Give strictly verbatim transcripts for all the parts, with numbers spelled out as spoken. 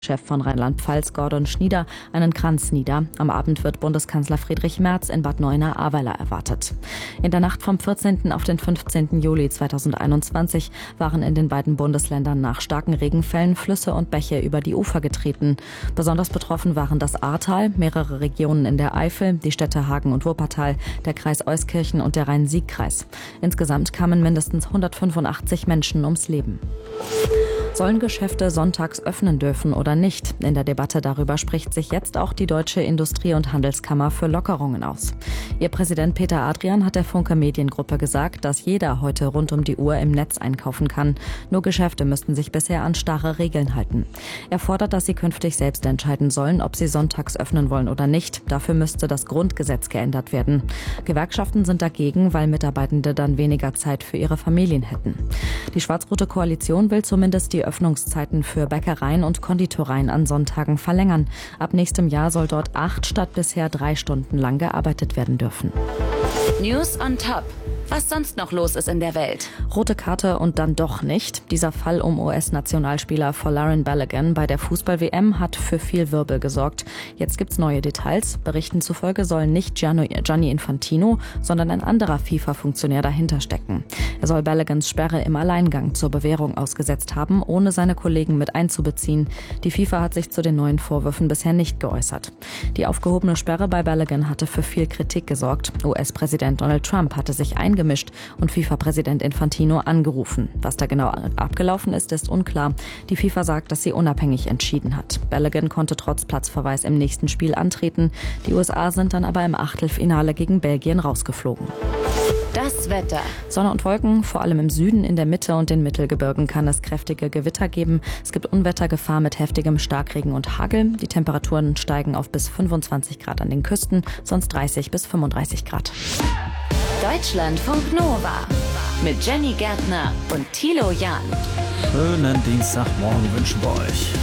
Chef von Rheinland-Pfalz Gordon Schnieder einen Kranz nieder. Am Abend wird Bundeskanzler Friedrich Merz in Bad Neuenahr-Ahrweiler erwartet. In der Nacht vom vierzehnten auf den fünfzehnten Juli zweitausendeinundzwanzig waren in den beiden Bundesländern nach starken Regenfällen Flüsse und Bäche über die Ufer getreten. Besonders betroffen waren das Ahrtal, mehrere Regionen in der Eifel, die Städte Hagen und Wuppertal, der Kreis Euskirchen und der Rhein-Sieg-Kreis. Insgesamt kamen mindestens hundertfünfundachtzig Menschen ums Leben. Sollen Geschäfte sonntags öffnen dürfen oder nicht? In der Debatte darüber spricht sich jetzt auch die Deutsche Industrie- und Handelskammer für Lockerungen aus. Ihr Präsident Peter Adrian hat der Funke Mediengruppe gesagt, dass jeder heute rund um die Uhr im Netz einkaufen kann. Nur Geschäfte müssten sich bisher an starre Regeln halten. Er fordert, dass sie künftig selbst entscheiden sollen, ob sie sonntags öffnen wollen oder nicht. Dafür müsste das Grundgesetz geändert werden. Gewerkschaften sind dagegen, weil Mitarbeitende dann weniger Zeit für ihre Familien hätten. Die schwarz-rote Koalition will zumindest die Öffnungszeiten für Bäckereien und Konditoreien an Sonntagen verlängern. Ab nächstem Jahr soll dort acht statt bisher drei Stunden lang gearbeitet werden dürfen. News on Top. Was sonst noch los ist in der Welt? Rote Karte und dann doch nicht. Dieser Fall um U S-Nationalspieler Folarin Balogun bei der Fußball-W M hat für viel Wirbel gesorgt. Jetzt gibt's neue Details. Berichten zufolge soll nicht Gianni Infantino, sondern ein anderer FIFA-Funktionär dahinter stecken. Er soll Baloguns Sperre im Alleingang zur Bewährung ausgesetzt haben, ohne seine Kollegen mit einzubeziehen. Die FIFA hat sich zu den neuen Vorwürfen bisher nicht geäußert. Die aufgehobene Sperre bei Balogun hatte für viel Kritik gesorgt. U S-Präsident Donald Trump hatte sich eingemischt und FIFA-Präsident Infantino angerufen. Was da genau abgelaufen ist, ist unklar. Die FIFA sagt, dass sie unabhängig entschieden hat. Balogun konnte trotz Platzverweis im nächsten Spiel antreten. Die U S A sind dann aber im Achtelfinale gegen Belgien rausgeflogen. Das Wetter. Sonne und Wolken, vor allem im Süden, in der Mitte und den Mittelgebirgen kann es kräftige Gewitter geben. Es gibt Unwettergefahr mit heftigem Starkregen und Hagel. Die Temperaturen steigen auf bis fünfundzwanzig Grad an den Küsten, sonst dreißig bis fünfunddreißig Grad. Deutschlandfunk Nova mit Jenny Gärtner und Thilo Jahn. Schönen Dienstagmorgen wünschen wir euch.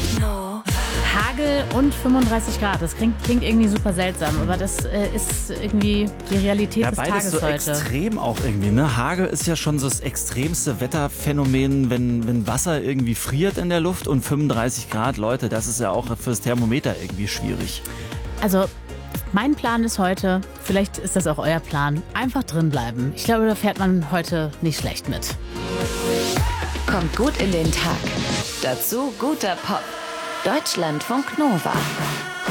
Hagel und fünfunddreißig Grad, das klingt, klingt irgendwie super seltsam, aber das äh, ist irgendwie die Realität ja, des beides Tages so heute. Extrem auch irgendwie, ne? Hagel ist ja schon so das extremste Wetterphänomen, wenn, wenn Wasser irgendwie friert in der Luft, und fünfunddreißig Grad, Leute, das ist ja auch fürs Thermometer irgendwie schwierig. Also mein Plan ist heute, vielleicht ist das auch euer Plan, einfach drin bleiben. Ich glaube, da fährt man heute nicht schlecht mit. Kommt gut in den Tag. Dazu guter Pop. Deutschlandfunk Nova.